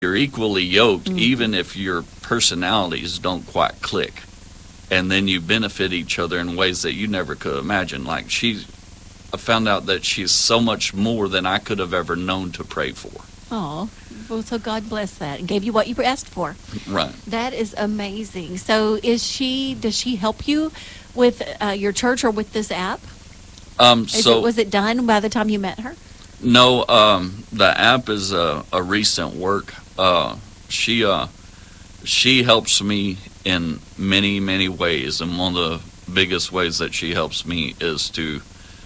you're equally yoked, even if your personalities don't quite click. And then you benefit each other in ways that you never could imagine. Like I found out that she's so much more than I could have ever known to pray for. Oh, well, so God bless that and gave you what you asked for. Right. That is amazing. So does she help you with your church or with this app? Was it done by the time you met her? No, the app is a recent work. She helps me in many, many ways, and one of the biggest ways that she helps me is to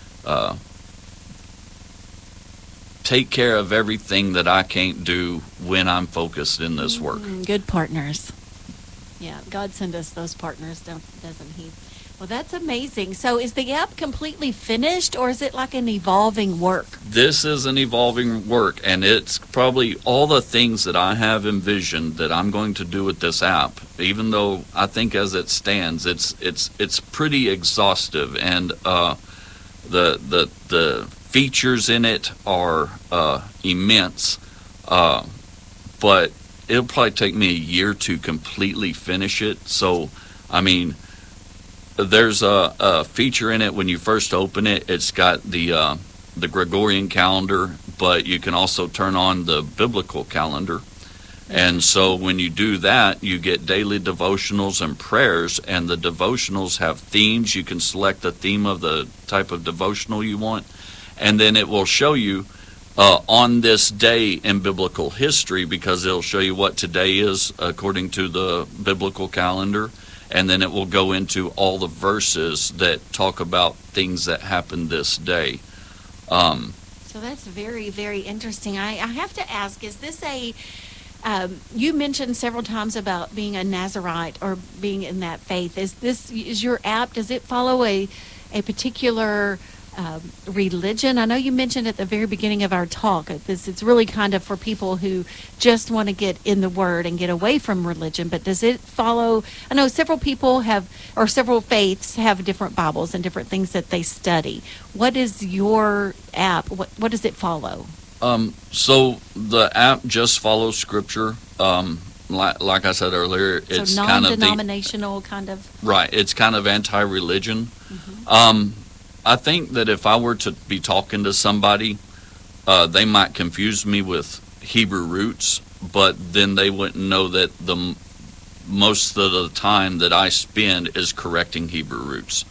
take care of everything that I can't do when I'm focused in this work. Good partners. Yeah, God sent us those partners, doesn't he? Well, that's amazing. So is the app completely finished, or is it like an evolving work? This is an evolving work, and it's probably all the things that I have envisioned that I'm going to do with this app, even though I think as it stands, it's pretty exhaustive, and the features in it are immense, but it'll probably take me a year to completely finish it. So, I mean, there's a feature in it when you first open it. It's got the Gregorian calendar, but you can also turn on the biblical calendar. And so when you do that, you get daily devotionals and prayers, and the devotionals have themes. You can select the theme of the type of devotional you want, and then it will show you on this day in biblical history, because it'll show you what today is according to the biblical calendar. And then it will go into all the verses that talk about things that happened this day. So that's very, very interesting. I have to ask, is this you mentioned several times about being a Nazarite or being in that faith. Is your app, does it follow a particular religion? I know you mentioned at the very beginning of our talk, it's really kind of for people who just want to get in the Word and get away from religion, but does it follow, I know several faiths have different Bibles and different things that they study. What is your app? What does it follow? So the app just follows Scripture. Like I said earlier, it's non-denominational kind of. Right, it's kind of anti-religion. Mm-hmm. I think that if I were to be talking to somebody, they might confuse me with Hebrew roots, but then they wouldn't know that the most of the time that I spend is correcting Hebrew roots.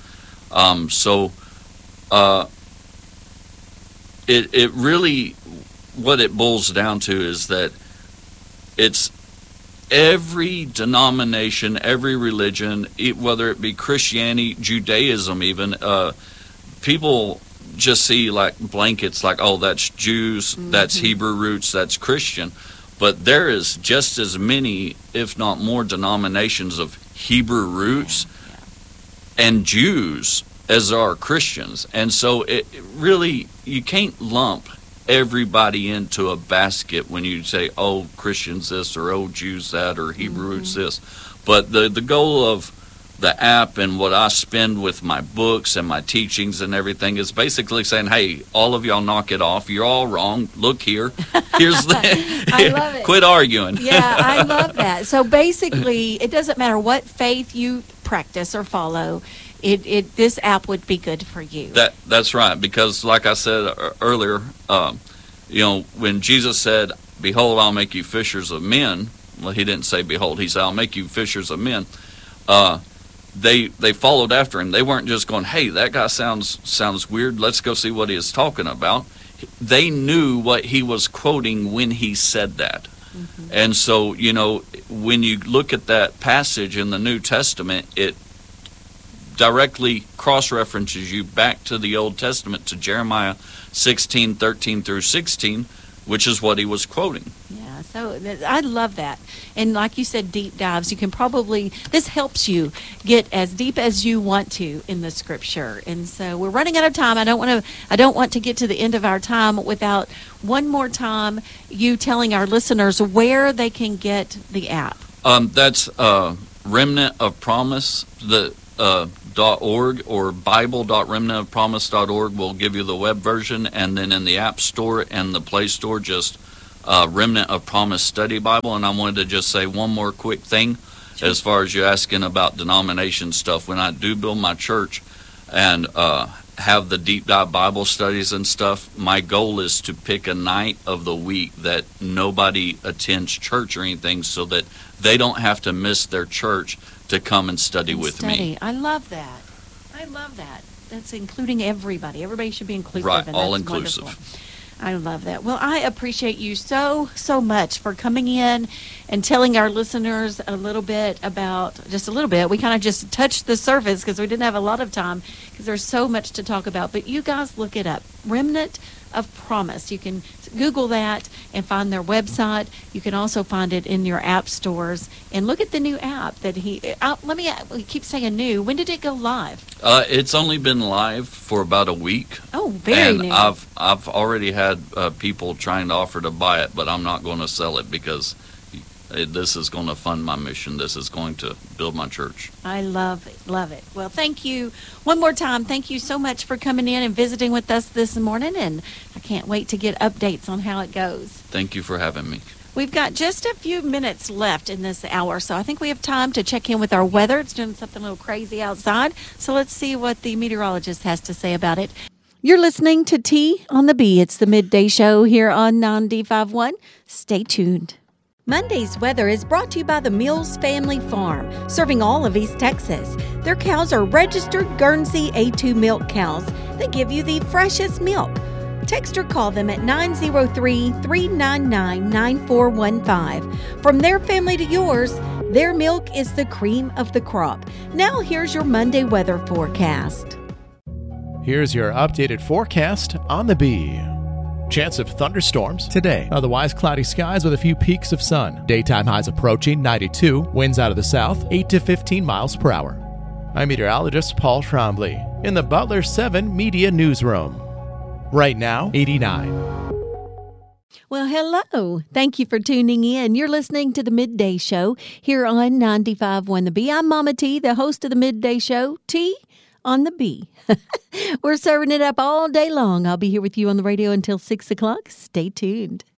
It really, what it boils down to is that it's every denomination, every religion, whether it be Christianity, Judaism even, people just see like blankets like, oh, that's Jews, that's Hebrew roots, that's Christian. But there is just as many, if not more, denominations of Hebrew roots and Jews as there are Christians. And so it really, you can't lump everybody into a basket when you say, oh, Christians this, or oh, Jews that, or Hebrew roots this. But the goal of the app and what I spend with my books and my teachings and everything is basically saying, hey, all of y'all knock it off. You're all wrong. Look here. Here's the I love it. Quit arguing. Yeah, I love that. So basically, it doesn't matter what faith you practice or follow. This app would be good for you. That's right, because like I said earlier, when Jesus said, behold, I'll make you fishers of men. Well, he didn't say behold. He said, I'll make you fishers of men. They followed after him. They weren't just going, hey, that guy sounds weird. Let's go see what he is talking about. They knew what he was quoting when he said that. Mm-hmm. And so, when you look at that passage in the New Testament, it directly cross-references you back to the Old Testament, to Jeremiah 16:13 through 16, which is what he was quoting. Yeah, so I love that. And like you said, deep dives. You can this helps you get as deep as you want to in the Scripture. And so we're running out of time. I don't want to get to the end of our time without one more time you telling our listeners where they can get the app. That's Remnant of Promise, .org, or Bible.remnantofpromise.org will give you the web version, and then in the App Store and the Play Store, just Remnant of Promise Study Bible. And I wanted to just say one more quick thing as far as you asking about denomination stuff. When I do build my church and have the deep dive Bible studies and stuff, my goal is to pick a night of the week that nobody attends church or anything, so that they don't have to miss their church to come and study with me. I love that. I love that. That's including everybody. Everybody should be inclusive. Right, and all that's inclusive. Wonderful. I love that. Well, I appreciate you so much for coming in and telling our listeners a little bit about, just a little bit. We kind of just touched the surface because we didn't have a lot of time because there's so much to talk about. But you guys look it up. Remnant of Promise. You can Google that and find their website. You can also find it in your app stores. And look at the new app that we keep saying new. When did it go live? It's only been live for about a week. Oh, very new. And I've already had people trying to offer to buy it, but I'm not going to sell it because this is going to fund my mission. This is going to build my church. I love it. Well, thank you one more time. Thank you so much for coming in and visiting with us this morning, and I can't wait to get updates on how it goes. Thank you for having me. We've got just a few minutes left in this hour, so I think we have time to check in with our weather. It's doing something a little crazy outside, so let's see what the meteorologist has to say about it. You're listening to T on the B. It's the midday show here on 95.1. Stay tuned. Monday's weather is brought to you by the Mills Family Farm, serving all of East Texas. Their cows are registered Guernsey A2 milk cows. They give you the freshest milk. Text or call them at 903-399-9415. From their family to yours, their milk is the cream of the crop. Now here's your Monday weather forecast. Here's your updated forecast on the B. Chance of thunderstorms today. Otherwise cloudy skies with a few peaks of sun. Daytime highs approaching 92. Winds out of the south 8 to 15 miles per hour. I'm meteorologist Paul Trombley in the Butler 7 Media Newsroom. Right now, 89. Well, hello. Thank you for tuning in. You're listening to the Midday Show here on 95.1 The B. I'm Mama T, the host of the Midday Show. T on the B. We're serving it up all day long. I'll be here with you on the radio until 6 o'clock. Stay tuned.